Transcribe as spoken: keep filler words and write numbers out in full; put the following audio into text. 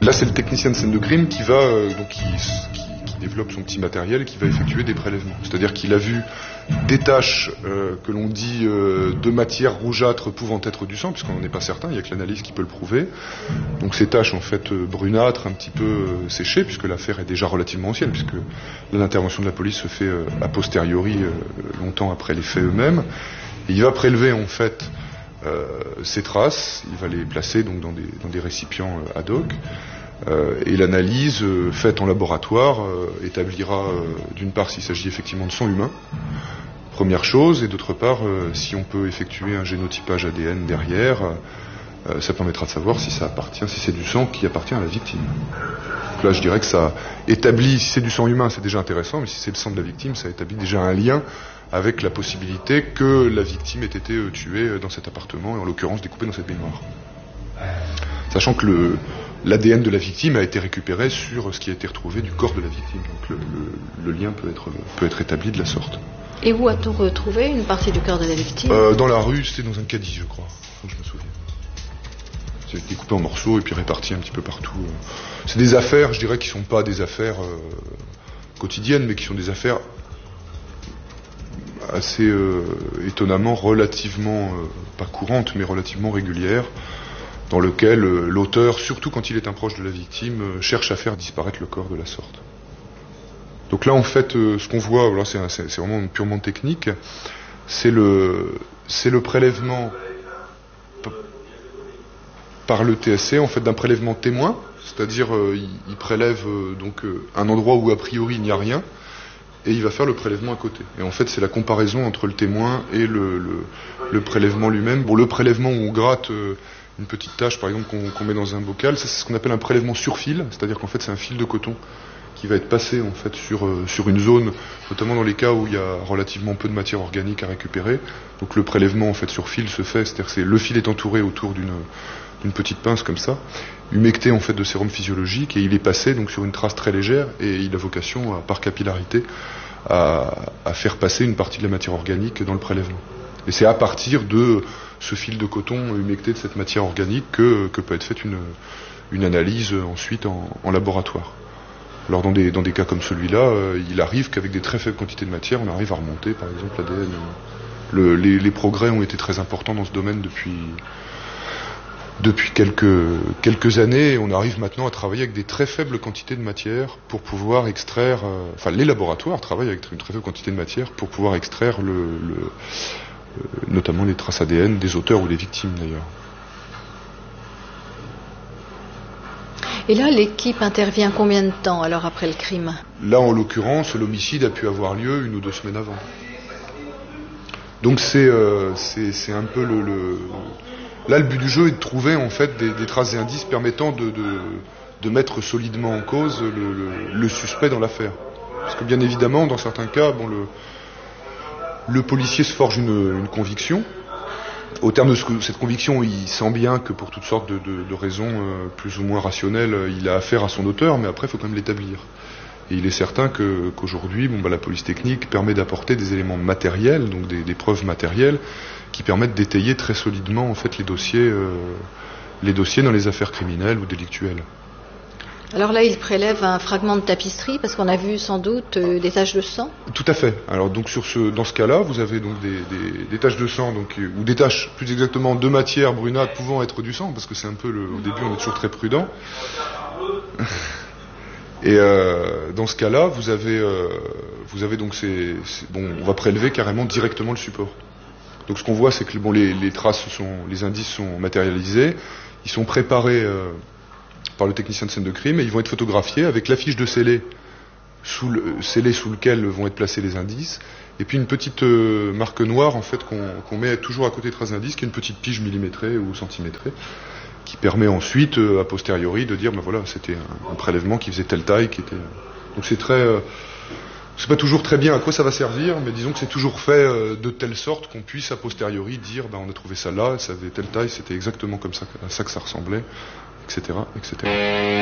là, c'est le technicien de scène de crime qui va, euh, donc qui, qui, qui développe son petit matériel et qui va effectuer des prélèvements. C'est-à-dire qu'il a vu des taches euh, que l'on dit euh, de matière rougeâtre pouvant être du sang, puisqu'on n'en est pas certain, il n'y a que l'analyse qui peut le prouver. Donc ces taches en fait euh, brunâtres, un petit peu euh, séchées, puisque l'affaire est déjà relativement ancienne, puisque l'intervention de la police se fait euh, a posteriori, euh, longtemps après les faits eux-mêmes. Et il va prélever en fait euh, ces traces, il va les placer donc dans des, dans des récipients euh, ad hoc. Euh, et l'analyse euh, faite en laboratoire euh, établira euh, d'une part s'il s'agit effectivement de sang humain, première chose, et d'autre part euh, si on peut effectuer un génotypage A D N derrière, euh, ça permettra de savoir si ça appartient, si c'est du sang qui appartient à la victime. Donc là je dirais que ça établit, si c'est du sang humain c'est déjà intéressant, mais si c'est le sang de la victime ça établit déjà un lien avec la possibilité que la victime ait été euh, tuée dans cet appartement et en l'occurrence découpée dans cette baignoire. Sachant que le l'A D N de la victime a été récupéré sur ce qui a été retrouvé du corps de la victime. Donc le, le, le lien peut être, peut être établi de la sorte. Et où a-t-on retrouvé une partie du corps de la victime? euh, Dans la rue, c'était dans un caddie, je crois. Je me souviens. C'est découpé en morceaux et puis réparti un petit peu partout. C'est des affaires, je dirais, qui ne sont pas des affaires euh, quotidiennes, mais qui sont des affaires assez euh, étonnamment, relativement, euh, pas courantes, mais relativement régulières, dans lequel euh, l'auteur, surtout quand il est un proche de la victime, euh, cherche à faire disparaître le corps de la sorte. Donc là, en fait, euh, ce qu'on voit, là, c'est, c'est, c'est vraiment purement technique, c'est le, c'est le prélèvement p- par le T S C, en fait, d'un prélèvement témoin, c'est-à-dire euh, il, il prélève euh, donc euh, un endroit où a priori il n'y a rien, et il va faire le prélèvement à côté. Et en fait, c'est la comparaison entre le témoin et le, le, le prélèvement lui-même. Bon, le prélèvement où on gratte euh, une petite tache, par exemple, qu'on, qu'on met dans un bocal, ça, c'est ce qu'on appelle un prélèvement sur fil, c'est-à-dire qu'en fait, c'est un fil de coton qui va être passé en fait sur euh, sur une zone, notamment dans les cas où il y a relativement peu de matière organique à récupérer. Donc le prélèvement en fait sur fil se fait, c'est-à-dire que le fil est entouré autour d'une d'une petite pince comme ça, humecté en fait de sérum physiologique, et il est passé donc sur une trace très légère, et il a vocation à, par capillarité à, à faire passer une partie de la matière organique dans le prélèvement. Et c'est à partir de ce fil de coton humecté de cette matière organique que, que peut être faite une, une analyse ensuite en, en laboratoire. Alors dans des, dans des cas comme celui-là, euh, il arrive qu'avec des très faibles quantités de matière, on arrive à remonter par exemple l'A D N. Le, les, les progrès ont été très importants dans ce domaine depuis, depuis quelques, quelques années, et on arrive maintenant à travailler avec des très faibles quantités de matière pour pouvoir extraire, euh, enfin les laboratoires travaillent avec une très faible quantité de matière pour pouvoir extraire le, le, euh, notamment les traces A D N des auteurs ou des victimes d'ailleurs. Et là, l'équipe intervient combien de temps alors après le crime? Là, en l'occurrence, l'homicide a pu avoir lieu une ou deux semaines avant. Donc c'est, euh, c'est, c'est un peu le, le... Là, le but du jeu est de trouver en fait des, des traces et indices permettant de, de, de mettre solidement en cause le, le, le suspect dans l'affaire. Parce que bien évidemment, dans certains cas, bon, le, le policier se forge une, une conviction. Au terme de ce, cette conviction, il sent bien que pour toutes sortes de, de, de raisons euh, plus ou moins rationnelles, il a affaire à son auteur, mais après, il faut quand même l'établir. Et il est certain que, qu'aujourd'hui, bon, bah, la police technique permet d'apporter des éléments matériels, donc des, des preuves matérielles, qui permettent d'étayer très solidement en fait les dossiers, euh, les dossiers dans les affaires criminelles ou délictuelles. Alors là, il prélève un fragment de tapisserie parce qu'on a vu sans doute euh, des taches de sang. Tout à fait. Alors donc sur ce, dans ce cas-là, vous avez donc des, des, des taches de sang, donc ou des taches plus exactement de matière brunâtre pouvant être du sang, parce que c'est un peu le, au début on est toujours très prudent. Et euh, dans ce cas-là, vous avez, euh, vous avez donc ces, ces, bon, on va prélever carrément directement le support. Donc ce qu'on voit, c'est que bon, les, les traces sont, les indices sont matérialisés, ils sont préparés. Euh, par le technicien de scène de crime, et ils vont être photographiés avec l'affiche de scellé sous, le, scellé sous lequel vont être placés les indices, et puis une petite euh, marque noire en fait qu'on, qu'on met toujours à côté des traces d'indices, qui est une petite pige millimétrée ou centimétrée, qui permet ensuite, euh, a posteriori, de dire ben voilà, c'était un, un prélèvement qui faisait telle taille, qui était. Donc c'est très, euh, c'est pas toujours très bien à quoi ça va servir, mais disons que c'est toujours fait euh, de telle sorte qu'on puisse a posteriori dire ben on a trouvé ça là, ça avait telle taille, c'était exactement comme ça, à ça que ça ressemblait, et cetera, et cetera.